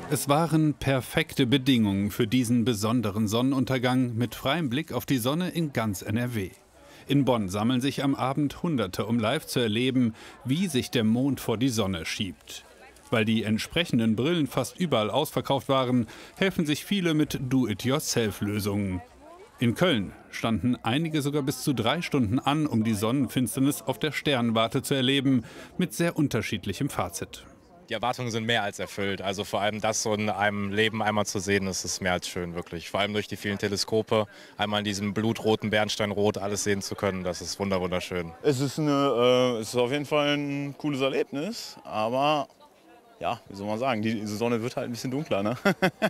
Es waren perfekte Bedingungen für diesen besonderen Sonnenuntergang mit freiem Blick auf die Sonne in ganz NRW. In Bonn sammeln sich am Abend Hunderte, um live zu erleben, wie sich der Mond vor die Sonne schiebt. Weil die entsprechenden Brillen fast überall ausverkauft waren, helfen sich viele mit Do-it-yourself-Lösungen. In Köln standen einige sogar bis zu 3 Stunden an, um die Sonnenfinsternis auf der Sternwarte zu erleben, mit sehr unterschiedlichem Fazit. Die Erwartungen sind mehr als erfüllt. Also vor allem das so in einem Leben einmal zu sehen, das ist mehr als schön, wirklich. Vor allem durch die vielen Teleskope, einmal in diesem blutroten Bernsteinrot alles sehen zu können, das ist wunderschön. Es ist auf jeden Fall ein cooles Erlebnis, aber ja, wie soll man sagen, die Sonne wird halt ein bisschen dunkler, ne?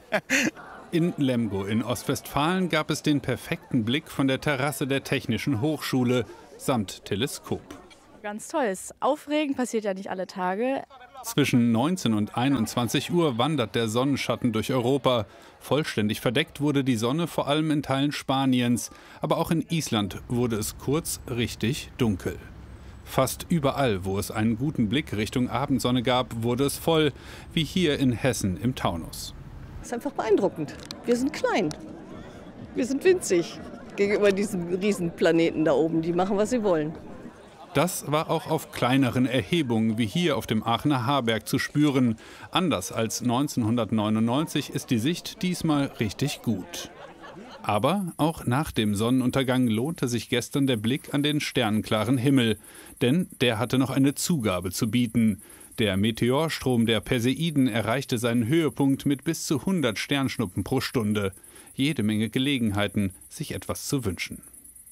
In Lemgo in Ostwestfalen gab es den perfekten Blick von der Terrasse der Technischen Hochschule samt Teleskop. Ganz toll, ist aufregend, passiert ja nicht alle Tage. Zwischen 19 und 21 Uhr wandert der Sonnenschatten durch Europa. Vollständig verdeckt wurde die Sonne vor allem in Teilen Spaniens. Aber auch in Island wurde es kurz richtig dunkel. Fast überall, wo es einen guten Blick Richtung Abendsonne gab, wurde es voll, wie hier in Hessen im Taunus. Das ist einfach beeindruckend. Wir sind klein. Wir sind winzig gegenüber diesem Riesenplaneten da oben. Die machen, was sie wollen. Das war auch auf kleineren Erhebungen wie hier auf dem Aachener Haarberg zu spüren. Anders als 1999 ist die Sicht diesmal richtig gut. Aber auch nach dem Sonnenuntergang lohnte sich gestern der Blick an den sternenklaren Himmel. Denn der hatte noch eine Zugabe zu bieten. Der Meteorstrom der Perseiden erreichte seinen Höhepunkt mit bis zu 100 Sternschnuppen pro Stunde. Jede Menge Gelegenheiten, sich etwas zu wünschen.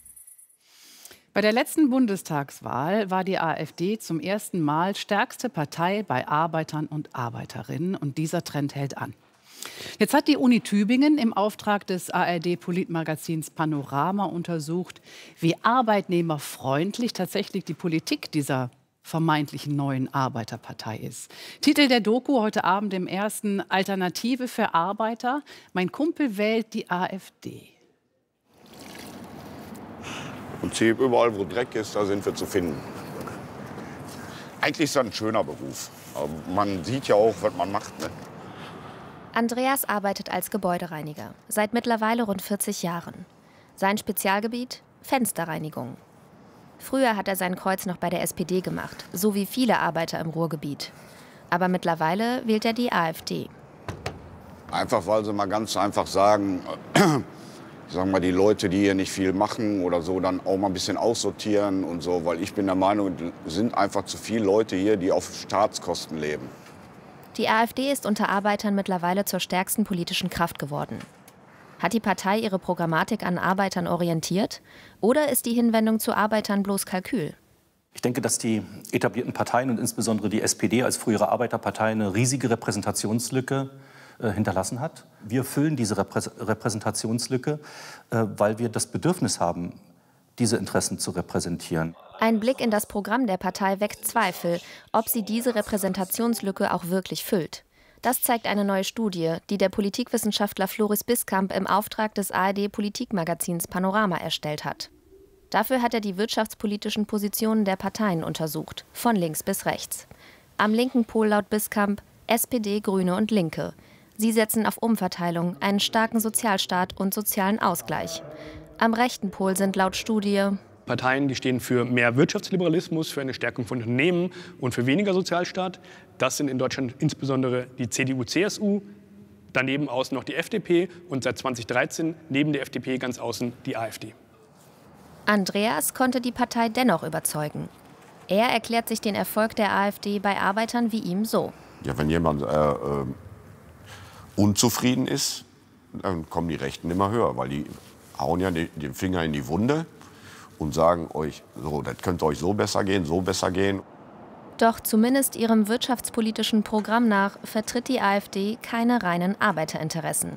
Bei der letzten Bundestagswahl war die AfD zum ersten Mal stärkste Partei bei Arbeitern und Arbeiterinnen. Und dieser Trend hält an. Jetzt hat die Uni Tübingen im Auftrag des ARD-Politmagazins Panorama untersucht, wie arbeitnehmerfreundlich tatsächlich die Politik dieser vermeintlichen neuen Arbeiterpartei ist. Titel der Doku heute Abend im Ersten: Alternative für Arbeiter. Mein Kumpel wählt die AfD. Im Prinzip überall, wo Dreck ist, da sind wir zu finden. Eigentlich ist das ein schöner Beruf. Aber man sieht ja auch, was man macht. Ne? Andreas arbeitet als Gebäudereiniger, seit mittlerweile rund 40 Jahren. Sein Spezialgebiet: Fensterreinigung. Früher hat er sein Kreuz noch bei der SPD gemacht, so wie viele Arbeiter im Ruhrgebiet. Aber mittlerweile wählt er die AfD. Einfach, weil sie mal ganz einfach sagen, sagen wir mal, die Leute, die hier nicht viel machen oder so, dann auch mal ein bisschen aussortieren und so. Weil ich bin der Meinung, es sind einfach zu viele Leute hier, die auf Staatskosten leben. Die AfD ist unter Arbeitern mittlerweile zur stärksten politischen Kraft geworden. Hat die Partei ihre Programmatik an Arbeitern orientiert? Oder ist die Hinwendung zu Arbeitern bloß Kalkül? Ich denke, dass die etablierten Parteien und insbesondere die SPD als frühere Arbeiterpartei eine riesige Repräsentationslücke hinterlassen hat. Wir füllen diese Repräsentationslücke, weil wir das Bedürfnis haben, diese Interessen zu repräsentieren. Ein Blick in das Programm der Partei weckt Zweifel, ob sie diese Repräsentationslücke auch wirklich füllt. Das zeigt eine neue Studie, die der Politikwissenschaftler Floris Biskamp im Auftrag des ARD-Politikmagazins Panorama erstellt hat. Dafür hat er die wirtschaftspolitischen Positionen der Parteien untersucht, von links bis rechts. Am linken Pol laut Biskamp SPD, Grüne und Linke. Sie setzen auf Umverteilung, einen starken Sozialstaat und sozialen Ausgleich. Am rechten Pol sind laut Studie Parteien, die stehen für mehr Wirtschaftsliberalismus, für eine Stärkung von Unternehmen und für weniger Sozialstaat. Das sind in Deutschland insbesondere die CDU, CSU, daneben außen noch die FDP und seit 2013 neben der FDP ganz außen die AfD. Andreas konnte die Partei dennoch überzeugen. Er erklärt sich den Erfolg der AfD bei Arbeitern wie ihm so. Ja, wenn jemand unzufrieden ist, dann kommen die Rechten immer höher, weil die hauen ja den Finger in die Wunde und sagen euch, so, das könnte euch so besser gehen, so besser gehen. Doch zumindest ihrem wirtschaftspolitischen Programm nach vertritt die AfD keine reinen Arbeiterinteressen.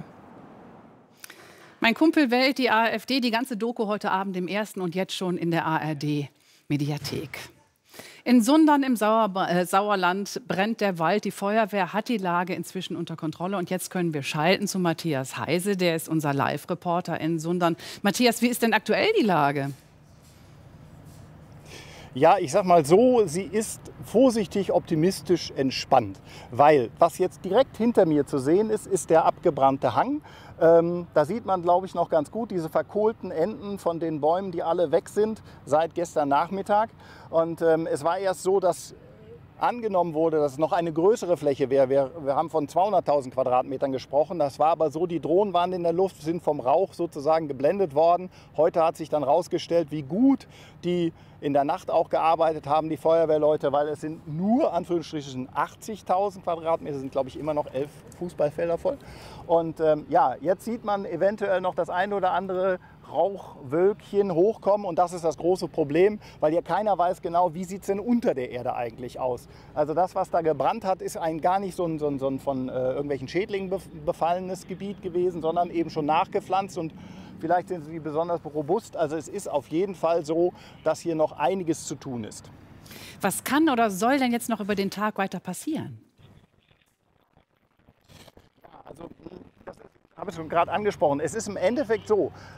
Mein Kumpel wählt die AfD. Die ganze Doku heute Abend im Ersten und jetzt schon in der ARD-Mediathek. In Sundern im Sauerland brennt der Wald. Die Feuerwehr hat die Lage inzwischen unter Kontrolle. Und jetzt können wir schalten zu Matthias Heise. Der ist unser Live-Reporter in Sundern. Matthias, wie ist denn aktuell die Lage? Ja, ich sag mal so, sie ist vorsichtig optimistisch entspannt. Weil, was jetzt direkt hinter mir zu sehen ist, ist der abgebrannte Hang. Da sieht man, glaube ich, noch ganz gut diese verkohlten Enden von den Bäumen, die alle weg sind seit gestern Nachmittag. Und es war erst so, dass angenommen wurde, dass es noch eine größere Fläche wäre. Wir haben von 200.000 Quadratmetern gesprochen. Das war aber so, die Drohnen waren in der Luft, sind vom Rauch sozusagen geblendet worden. Heute hat sich dann herausgestellt, wie gut die in der Nacht auch gearbeitet haben, die Feuerwehrleute, weil es sind nur, Anführungsstrichen, 80.000 Quadratmeter, sind, glaube ich, immer noch 11 Fußballfelder voll. Und ja, jetzt sieht man eventuell noch das eine oder andere Rauchwölkchen hochkommen und das ist das große Problem, weil ja keiner weiß genau, wie sieht es denn unter der Erde eigentlich aus. Also das, was da gebrannt hat, ist gar nicht so ein von irgendwelchen Schädlingen befallenes Gebiet gewesen, sondern eben schon nachgepflanzt und vielleicht sind sie besonders robust. Also es ist auf jeden Fall so, dass hier noch einiges zu tun ist. Was kann oder soll denn jetzt noch über den Tag weiter passieren? Also, das habe ich schon gerade angesprochen. Es ist im Endeffekt so,